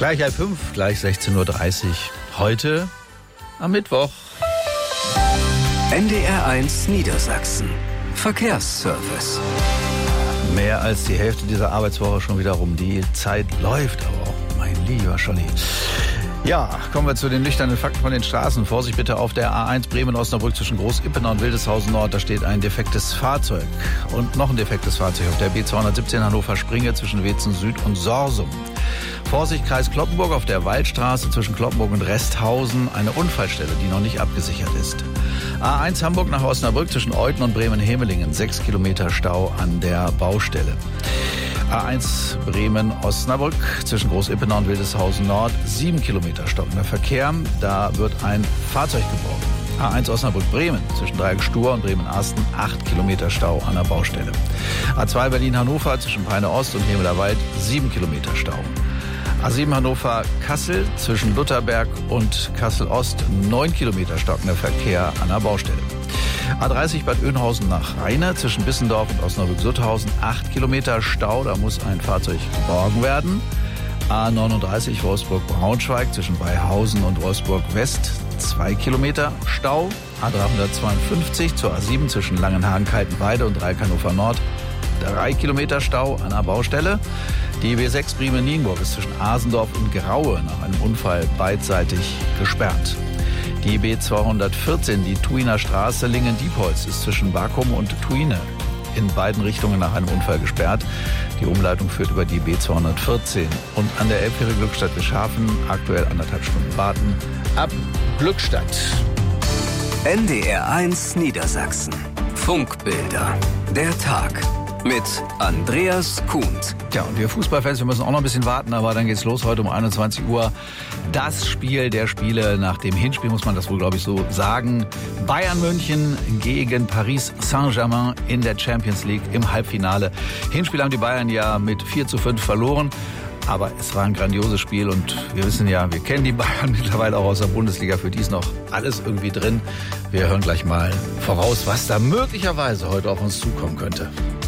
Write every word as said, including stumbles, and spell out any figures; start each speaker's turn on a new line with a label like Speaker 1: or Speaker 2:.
Speaker 1: Gleich halb fünf, gleich sechzehn Uhr dreißig. Heute am Mittwoch.
Speaker 2: N D R eins Niedersachsen. Verkehrsservice.
Speaker 1: Mehr als die Hälfte dieser Arbeitswoche schon wieder rum. Die Zeit läuft aber auch, mein lieber Scholli. Ja, kommen wir zu den nüchternen Fakten von den Straßen. Vorsicht bitte auf der A eins Bremen-Osnabrück zwischen Groß-Ippener und Wildeshausen Nord. Da steht ein defektes Fahrzeug. Und noch ein defektes Fahrzeug auf der B zweihundertsiebzehn Hannover-Springe zwischen Wetzen Süd und Sorsum. Vorsicht, Kreis Cloppenburg auf der Waldstraße zwischen Cloppenburg und Resthausen. Eine Unfallstelle, die noch nicht abgesichert ist. A eins Hamburg nach Osnabrück zwischen Euthen und Bremen-Hemelingen. Sechs Kilometer Stau an der Baustelle. A eins Bremen-Osnabrück zwischen Groß-Ippener und Wildeshausen Nord. Sieben Kilometer stockender Verkehr. Da wird ein Fahrzeug geborgen. A eins Osnabrück-Bremen zwischen Dreieck-Stur und Bremen-Arsten. Acht Kilometer Stau an der Baustelle. A zwei Berlin-Hannover zwischen Peine-Ost und Hemelerwald. Sieben Kilometer Stau. A sieben Hannover-Kassel zwischen Lutherberg und Kassel-Ost. Neun Kilometer stockender Verkehr an der Baustelle. A dreißig Bad Oeynhausen nach Rheine zwischen Bissendorf und Osnabrück-Sutthausen. Acht Kilometer Stau, da muss ein Fahrzeug geborgen werden. A neununddreißig Wolfsburg-Braunschweig zwischen Beihausen und Wolfsburg-West. Zwei Kilometer Stau. A dreihundertzweiundfünfzig zur A sieben zwischen Langenhagen-Kaltenweide und Dreieck Hannover Nord. Drei Kilometer Stau an der Baustelle. Die B sechs Bremen-Nienburg ist zwischen Asendorf und Graue nach einem Unfall beidseitig gesperrt. Die B zweihundertvierzehn, die Thuiner Straße Lingen-Diepholz, ist zwischen Bakum und Thuine in beiden Richtungen nach einem Unfall gesperrt. Die Umleitung führt über die B zweihundertvierzehn. Und an der Elbfähre Glückstadt-Wischhafen aktuell anderthalb Stunden warten ab Glückstadt.
Speaker 2: N D R eins Niedersachsen. Funkbilder. Der Tag. Mit Andreas Kuhnt.
Speaker 1: Ja, und wir Fußballfans, wir müssen auch noch ein bisschen warten, aber dann geht's los heute um einundzwanzig Uhr. Das Spiel der Spiele nach dem Hinspiel, muss man das wohl, glaube ich, so sagen. Bayern München gegen Paris Saint-Germain in der Champions League im Halbfinale. Hinspiel haben die Bayern ja mit vier zu fünf verloren. Aber es war ein grandioses Spiel und wir wissen ja, wir kennen die Bayern mittlerweile auch aus der Bundesliga. Für die ist noch alles irgendwie drin. Wir hören gleich mal voraus, was da möglicherweise heute auf uns zukommen könnte.